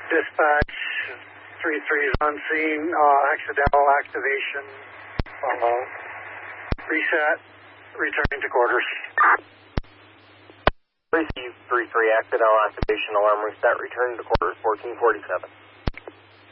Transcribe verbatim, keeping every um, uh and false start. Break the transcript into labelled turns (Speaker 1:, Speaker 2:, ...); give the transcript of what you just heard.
Speaker 1: Dispatch, three three is on scene, uh, accidental activation, uh, reset, returning to quarters.
Speaker 2: Receive three three, accidental activation, alarm reset, returning to quarters, fourteen forty-seven.